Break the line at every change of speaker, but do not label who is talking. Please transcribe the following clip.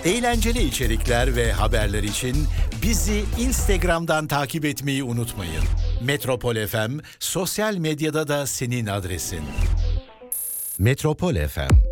Eğlenceli içerikler ve haberler için bizi Instagram'dan takip etmeyi unutmayın. Metropol FM sosyal medyada da senin adresin. Metropol FM.